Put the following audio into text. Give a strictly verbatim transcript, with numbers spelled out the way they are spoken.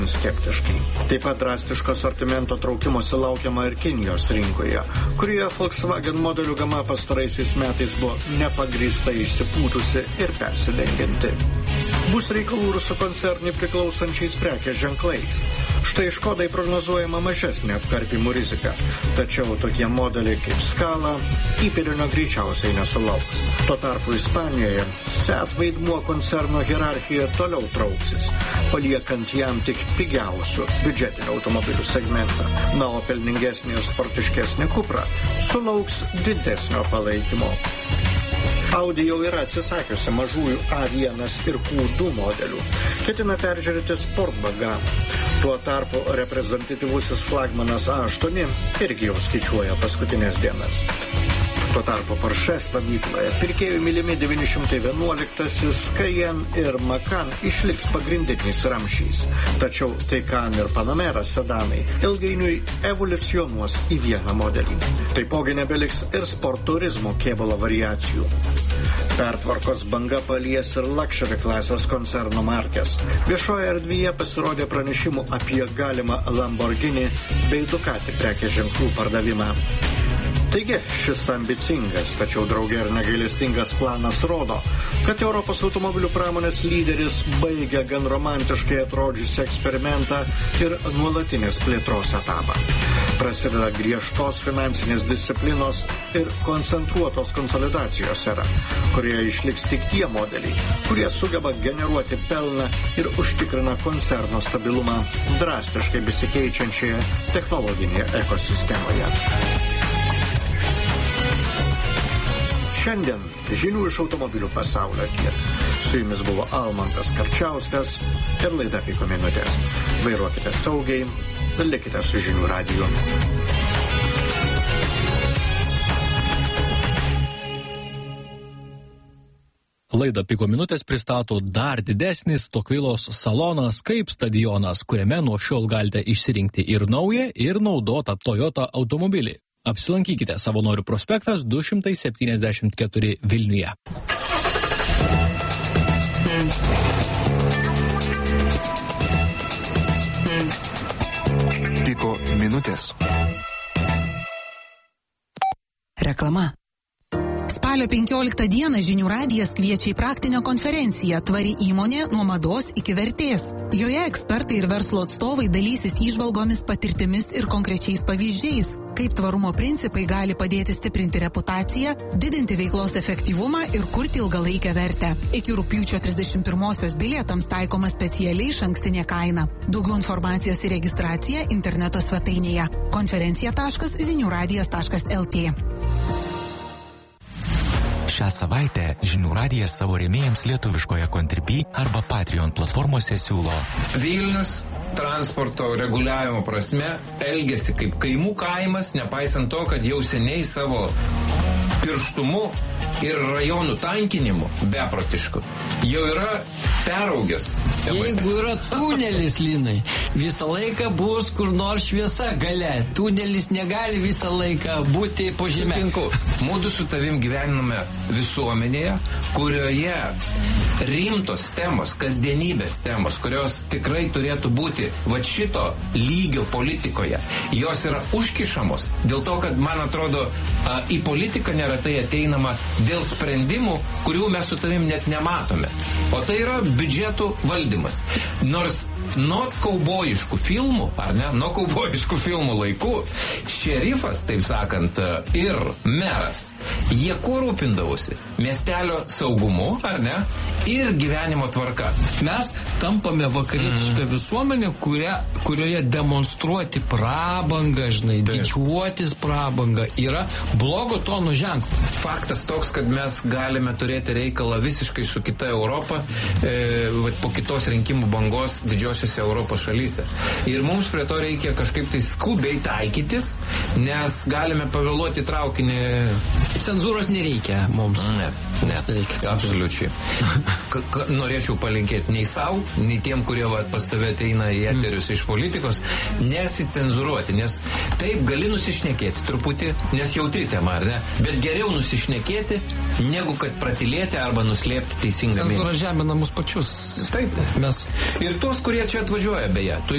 skeptiškai. Taip pat drastiško sortimento traukimosi laukiama ir Kinijos rinkoje, kurioje Volkswagen modelių gama pastaraisiais metais buvo nepagrįstai išsipūtusi ir persidengianti. Bus reikalų ir su koncernui priklausančiais prekės ženklais. Štai Škodai prognozuojama mažesnė apkarpimų rizika, tačiau tokie modeliai kaip Scala įpėdinio greičiausiai nesulauks. Tuo tarpu Ispanijoje Seat vaidmuo koncerno hierarchijoje toliau trauksis, paliekant jam tik pigiausių biudžetinių automobilių segmentą. Na, o pelningesnė ir sportiškesnė Cupra sulauks didesnio palaikymo. Audi jau yra atsisakiusi mažųjų A vienas ir Q du modelių. Ketina peržiūrėti Sportback gamą. Tuo tarpu reprezentatyvusis flagmanas A aštuoni irgi jau skaičiuoja paskutinės dienas. Tuo tarpu Porsche stovykloje pirkėjų mylimi devyni šimtai vienuoliktasis Cayenne ir Macan išliks pagrindiniais ramsčiais. Tačiau Taycan ir Panamera sedanai ilgainiui evoliucionuos į vieną modelį. Taipogi nebeliks ir Sport Turismo kėbulo variacijų. Pertvarkos banga palies ir luxury klasės koncerno markės. Viešoje erdvėje pasirodė pranešimų apie galimą Lamborghini bei Ducati prekės ženklų pardavimą. Taigi, šis ambicingas, tačiau drauge ir negailestingas planas rodo, kad Europos automobilių pramonės lyderis baigia gan romantiškai atrodžiusią eksperimentą ir nuolatinės plėtros etapą. Prasideda griežtos finansinės disciplinos ir koncentruotos konsolidacijos era, kurioje išliks tik tie modeliai, kurie sugeba generuoti pelną ir užtikrina koncerno stabilumą drastiškai besikeičiančioje technologinėje ekosistemoje. Šiandien žinių iš automobilių pasaulio tiek. Su jumis buvo Almantas Karčiauskas ir laida Piko minutės. Vairuokite saugiai, likite su žinių radiju. Laidą Piko minutės pristato dar didesnis Tokvilos salonas kaip stadionas, kuriame nuo šiol galite išsirinkti ir naują, ir naudotą Toyota automobilį. Apsilankykite Savanorių prospektas du šimtai septyniasdešimt keturi Vilniuje. Piko minutės. Reklama. Spalio penkioliktą dieną Žinių radijas kviečia į praktinę konferenciją Tvari įmonė nuo mados iki vertės. Joje ekspertai ir verslo atstovai dalysis įžvalgomis, patirtimis ir konkrečiais pavyzdžiais, kaip tvarumo principai gali padėti stiprinti reputaciją, didinti veiklos efektyvumą ir kurti ilgalaikę vertę. Iki rugpjūčio trisdešimt pirmosios bilietams taikoma specialiai išankstinė kaina. Daugiau informacijos ir registracija interneto svetainėje konferencija taškas zinių radijas taškas el tė. Šią savaitę Žinių radijas savo rėmėjams lietuviškoje Contribui arba Patreon platformose siūlo. Vilnius transporto reguliavimo prasme elgesi kaip kaimų kaimas, nepaisant to, kad jau seniai savo pirštumu ir rajonų tankinimu beprotišku jau yra peraugęs. Jeigu yra tunelis, Linai, visą laiką bus kur nors šviesa gale. Tunelis negali visą laiką būti po žemę. Sutinku. Mūdu su tavim gyvename visuomenėje, kurioje rimtos temos, kasdienybės temos, kurios tikrai turėtų būti va šito lygio politikoje, jos yra užkišamos dėl to, kad, man atrodo, a, į politiką neretai ateinama dėl sprendimų, kurių mes su tavim net nematome. O tai yra biudžetų valdymas. Nors nuo kaubojiškų filmų, ar ne, nuo kaubojiškų filmų laikų, šerifas, taip sakant, ir meras, jie kuo rūpindavosi? Miestelio saugumu, ar ne, ir gyvenimo tvarka. Mes tampame vakarietišką mm. visuomenę, kuria, kurioje demonstruoti prabangą, žinai, didžiuotis prabangą yra blogo tono ženklas. Faktas toks, kad mes galime turėti reikalą visiškai su kita Europa e, po kitos rinkimų bangos didžiosiose Europos šalyse. Ir mums prie to reikia kažkaip tai skubiai taikytis, nes galime pavėluoti traukinį cenzūros nereikia mums. Ne, ne, nereikia absoliučiai. K -k Norėčiau palinkėti nei savo, nei tiem, kurie va, pas tave ateina į eterius mm. iš politikos, nesicenzūruoti, nes taip gali nusišnekėti truputį, nes jautri tema, ar ne? Bet geriau nusišnekėti, negu kad pratilėti arba nuslėpti teisingą mintį. Cenzūra žemina mus pačius. Taip. Mes... Ir tuos, kurie čia atvažiuoja, beje. Tu